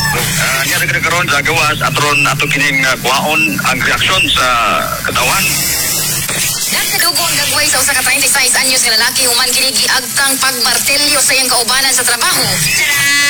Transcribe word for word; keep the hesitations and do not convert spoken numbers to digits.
Uh, niya na karon sa gawas atron ato kining uh, kuhaon ang reaksyon sa katawan. Nagkadugong gagway sa usa ka twenty-six anyos nga lalaki human kini giagkang pagmartelyo sa iyang kaubanan sa trabaho. Tara!